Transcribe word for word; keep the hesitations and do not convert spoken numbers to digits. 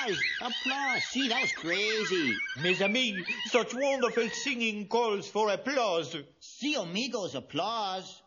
applause, applause. See, that was crazy. Mes amis, such wonderful singing calls for applause. See, amigos, applause.